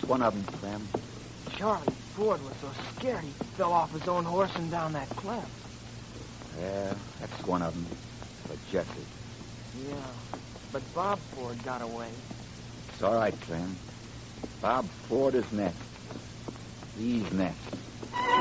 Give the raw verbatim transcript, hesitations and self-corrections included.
That's one of them, Clem. Charlie Ford was so scared he fell off his own horse and down that cliff. Yeah, that's one of them. But Jesse. Yeah, but Bob Ford got away. It's all right, Clem. Bob Ford is next. He's next.